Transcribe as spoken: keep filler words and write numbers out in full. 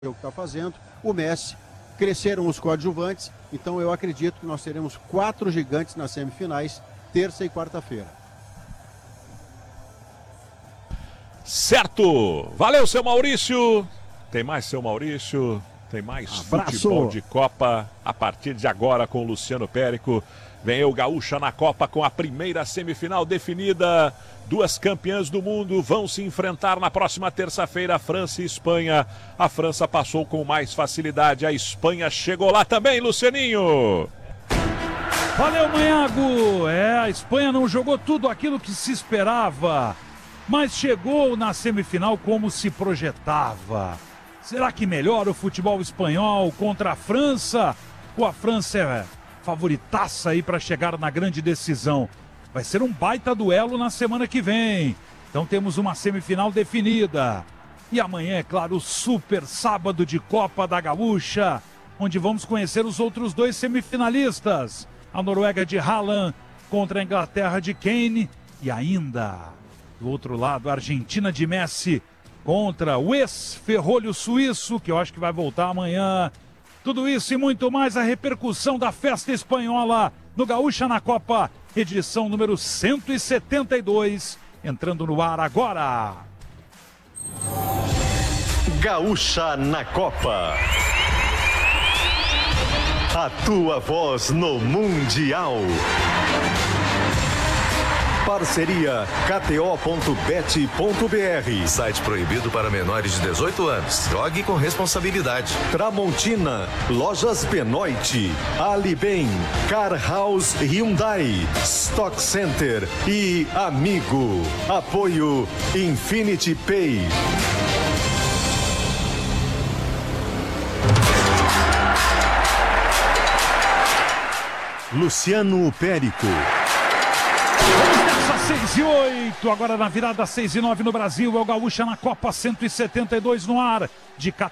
o que está fazendo, o Messi, cresceram os coadjuvantes, então eu acredito que nós teremos quatro gigantes nas semifinais, terça e quarta-feira. Certo! Valeu, seu Maurício! Tem mais, seu Maurício? Tem mais Abraço. Futebol de Copa a partir de agora com o Luciano Périco. Vem o Gaúcha na Copa com a primeira semifinal definida. Duas campeãs do mundo vão se enfrentar na próxima terça-feira, França e Espanha. A França passou com mais facilidade, a Espanha chegou lá também, Lucianinho. Valeu, Manhago! É, a Espanha não jogou tudo aquilo que se esperava, mas chegou na semifinal como se projetava. Será que melhora o futebol espanhol contra a França? Ou a França é favoritaça aí para chegar na grande decisão? Vai ser um baita duelo na semana que vem. Então temos uma semifinal definida. E amanhã, é claro, o super sábado de Copa da Gaúcha, onde vamos conhecer os outros dois semifinalistas. A Noruega de Haaland contra a Inglaterra de Kane. E ainda, do outro lado, a Argentina de Messi contra o ex-ferrolho suíço, que eu acho que vai voltar amanhã. Tudo isso e muito mais, a repercussão da festa espanhola no Gaúcha na Copa, edição número cento e setenta e dois, entrando no ar agora. Gaúcha na Copa. A tua voz no Mundial. Parceria K T O ponto bet ponto B R. Site proibido para menores de dezoito anos. Jogue com responsabilidade. Tramontina, Lojas Benoit, Alibem, Car House Hyundai, Stock Center e Amigo. Apoio Infinity Pay. Luciano Périco. seis e oito, agora na virada seis e nove no Brasil, é o Gaúcha na Copa cento e setenta e dois no ar, de